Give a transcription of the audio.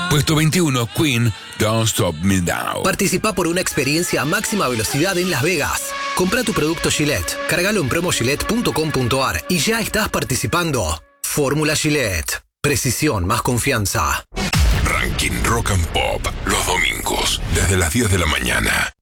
Puesto 21, Queen, Don't Stop Me Now. Participá por una experiencia a máxima velocidad en Las Vegas. Compra tu producto Gillette, cargalo en promogillette.com.ar y ya estás participando. Fórmula Gillette. Precisión más confianza. Ranking Rock and Pop, los domingos, desde las 10 de la mañana.